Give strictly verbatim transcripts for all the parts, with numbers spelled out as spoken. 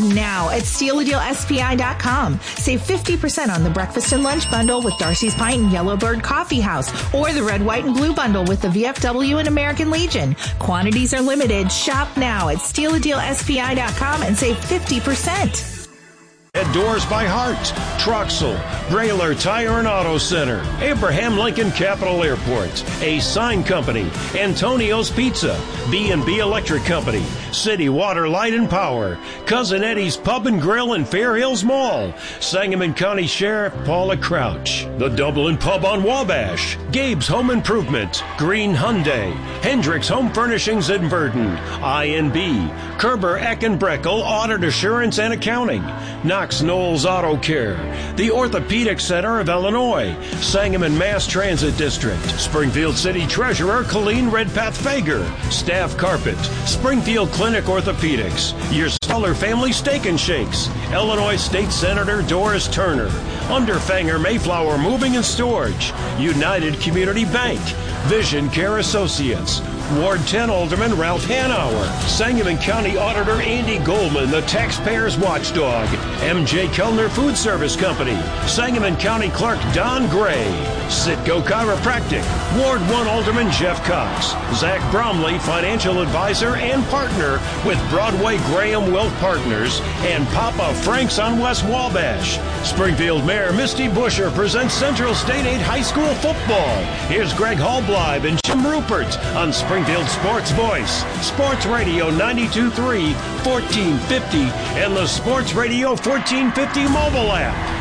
now at steal a deal S P I dot com. Save fifty percent on the breakfast and lunch bundle with Darcy's Pint and Yellowbird Coffee House, or the red, white, and blue bundle with the V F W and American Legion. Quantities are limited. Shop now at steal a deal S P I dot com and save fifty percent. At Doors by Hart, Troxel, Brailer Tire and Auto Center, Abraham Lincoln Capital Airport, A Sign Company, Antonio's Pizza, B and B Electric Company, City Water, Light and Power, Cousin Eddie's Pub and Grill in Fair Hills Mall, Sangamon County Sheriff Paula Crouch, the Dublin Pub on Wabash, Gabe's Home Improvement, Green Hyundai, Hendricks Home Furnishings in Verdon, I and B, Kerber Eckenbreckel Audit Assurance and Accounting, Knox Knowles Auto Care, the Orthopedic Center of Illinois, Sangamon Mass Transit District, Springfield City Treasurer Colleen Redpath Fager, Staff Carpet, Springfield Clinic Orthopedics, your Stoller Family Steak and Shakes, Illinois State Senator Doris Turner, Underfanger Mayflower Moving and Storage, United Community Bank, Vision Care Associates, Ward ten Alderman Ralph Hanauer, Sangamon County Auditor Andy Goldman, the Taxpayers Watchdog, M J Kellner Food Service Company, Sangamon County Clerk Don Gray, Sitco Chiropractic, Ward one Alderman Jeff Cox, Zach Bromley, Financial Advisor and Partner with Broadway Graham Wealth Partners, and Papa Frank's on West Wabash. Springfield Mayor Misty Busher presents Central State eight High School football. Here's Greg Hallbleib and Jim Rupert on Springfield Sports Voice, Sports Radio ninety-two point three, fourteen fifty, and the Sports Radio fourteen fifty mobile app.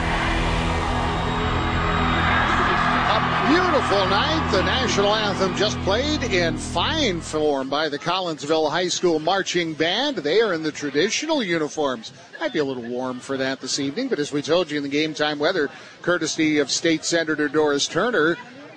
Beautiful night. The national anthem just played in fine form by the Collinsville High School Marching Band. They are in the traditional uniforms. Might be a little warm for that this evening, but as we told you in the game time weather, courtesy of State Senator Doris Turner,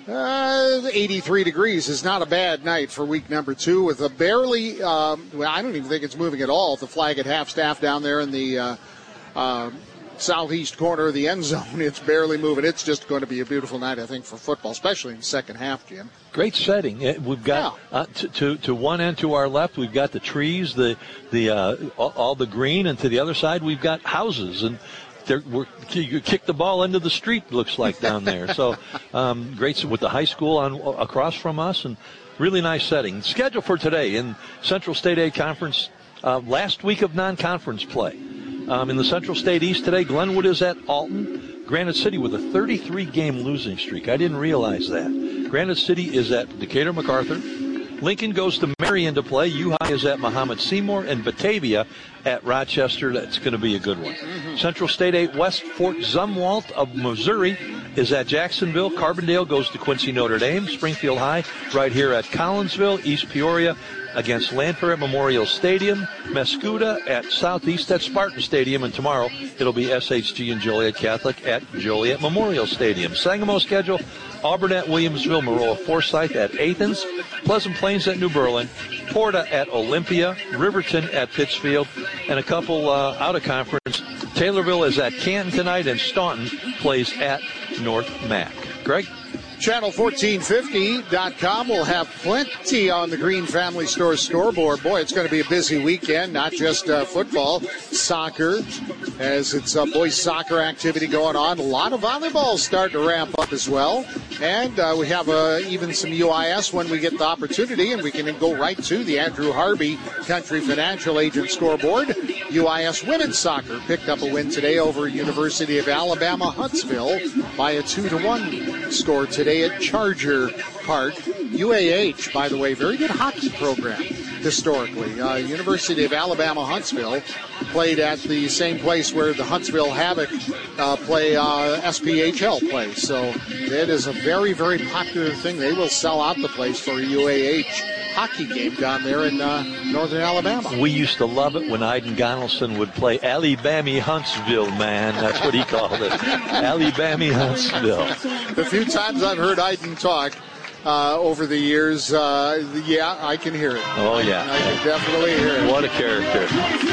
uh, eighty-three degrees is not a bad night for week number two with a barely, um, well, I don't even think it's moving at all. The flag at half staff down there in the uh, uh, southeast corner of the end zone, it's barely moving. It's just going to be a beautiful night, I think, for football, especially in the second half, Jim. Great setting. We've got yeah. uh, to, to to one end to our left, we've got the trees, the the uh, all, all the green, and to the other side, we've got houses. And we're, you kick the ball into the street, looks like, down there. So um, great with the high school on across from us, and really nice setting. Schedule for today in Central State A Conference, uh, last week of non-conference play. Um, in the Central State East today, Glenwood is at Alton. Granite City with a thirty-three game losing streak. I didn't realize that. Granite City is at Decatur MacArthur. Lincoln goes to Marion to play. U-High is at Muhammad Seymour, and Batavia at Rochester. That's going to be a good one. Mm-hmm. Central State eight West, Fort Zumwalt of Missouri is at Jacksonville. Carbondale goes to Quincy Notre Dame. Springfield High right here at Collinsville. East Peoria against Lanphier at Memorial Stadium. Mesquita at Southeast at Spartan Stadium. And tomorrow it'll be S H G and Joliet Catholic at Joliet Memorial Stadium. Sangamo schedule: Auburn at Williamsville, Maroa Forsyth at Athens, Pleasant Plains at New Berlin, Porta at Olympia, Riverton at Pittsfield, and a couple uh, out of conference. Taylorville is at Canton tonight, and Staunton plays at North Mac. Greg? Channel fourteen fifty dot com will have plenty on the Green Family Store scoreboard. Boy, it's going to be a busy weekend, not just uh, football, soccer, as it's uh, boys soccer activity going on. A lot of volleyball starting to ramp up as well. And uh, we have uh, even some U I S when we get the opportunity, and we can go right to the Andrew Harvey Country Financial Agent scoreboard. U I S women's soccer picked up a win today over University of Alabama Huntsville by a two to one score today at Charger Park. U A H, by the way, very good hockey program historically. Uh, University of Alabama Huntsville played at the same place where the Huntsville Havoc uh, play uh, S P H L play. So it is a very, very popular thing. They will sell out the place for a U A H hockey game down there in uh, northern Alabama. We used to love it when Iden Gonelson would play Alabama Huntsville, man. That's what he called it. Alabama Huntsville. The few times I've heard Iden talk uh, over the years, uh, yeah, I can hear it. Oh, yeah. I can definitely hear it. What a character.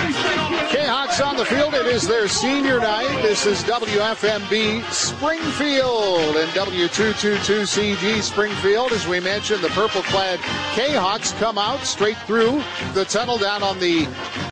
K-Hawks on the field. It is their senior night. This is W F M B Springfield and W two twenty-two C G Springfield. As we mentioned, the purple-clad K-Hawks come out straight through the tunnel down on the